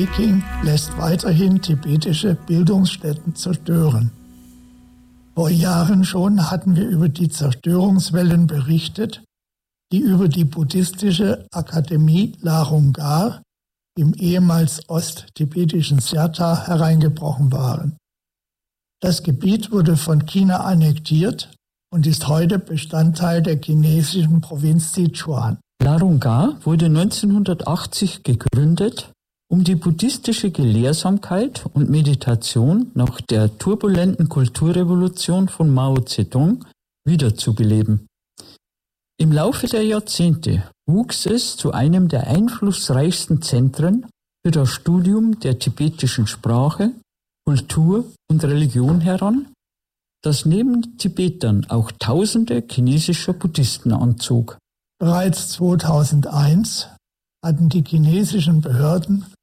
Peking lässt weiterhin tibetische Bildungsstätten zerstören. Vor Jahren schon hatten wir über die Zerstörungswellen berichtet, die über die buddhistische Akademie Larungar im ehemals osttibetischen Siarta hereingebrochen waren. Das Gebiet wurde von China annektiert und ist heute Bestandteil der chinesischen Provinz Sichuan. Larungar wurde 1980 gegründet, um die buddhistische Gelehrsamkeit und Meditation nach der turbulenten Kulturrevolution von Mao Zedong wiederzubeleben. Im Laufe der Jahrzehnte wuchs es zu einem der einflussreichsten Zentren für das Studium der tibetischen Sprache, Kultur und Religion heran, das neben Tibetern auch Tausende chinesischer Buddhisten anzog. Bereits 2001 hatten die chinesischen Behörden